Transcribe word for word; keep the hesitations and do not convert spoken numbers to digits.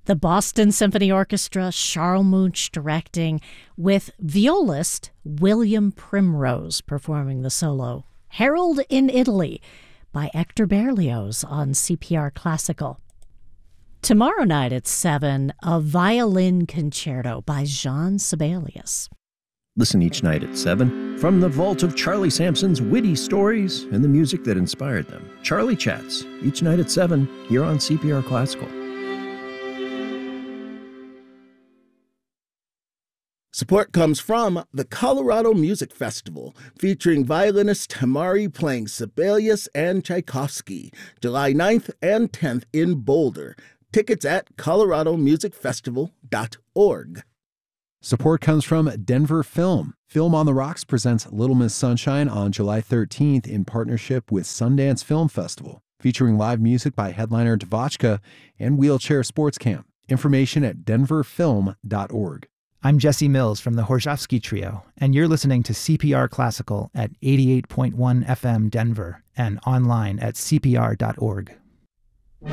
The Boston Symphony Orchestra, Charles Munch directing, with violist William Primrose performing the solo. Harold in Italy by Hector Berlioz on C P R Classical. Tomorrow night at seven, a violin concerto by Jean Sibelius. Listen each night at seven from the vault of Charlie Sampson's witty stories and the music that inspired them. Charlie Chats, each night at seven, here on C P R Classical. Support comes from the Colorado Music Festival, featuring violinist Tamari playing Sibelius and Tchaikovsky, July ninth and tenth in Boulder. Tickets at colorado music festival dot org. Support comes from Denver Film. Film on the Rocks presents Little Miss Sunshine on July thirteenth in partnership with Sundance Film Festival, featuring live music by headliner Devotchka and Wheelchair Sports Camp. Information at denver film dot org. I'm Jesse Mills from the Horzhowski Trio, and you're listening to C P R Classical at eighty-eight point one F M Denver and online at C P R dot org.